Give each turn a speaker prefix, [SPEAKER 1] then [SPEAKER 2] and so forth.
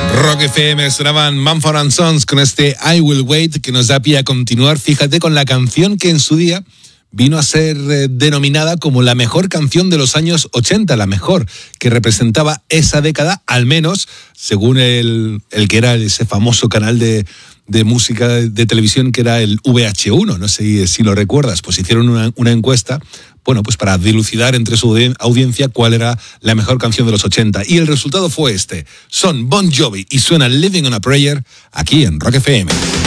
[SPEAKER 1] Rock FM sonaban Mumford & Sons con este I Will Wait, que nos da pie a continuar, fíjate, con la canción que en su día vino a ser denominada como la mejor canción de los años 80, la mejor, que representaba esa década, al menos según el que era ese famoso canal de música de televisión que era el VH1, no sé si lo recuerdas, pues hicieron una encuesta, bueno, pues para dilucidar entre su audiencia cuál era la mejor canción de los 80, y el resultado fue este. Son Bon Jovi y suena Living on a Prayer aquí en Rock FM.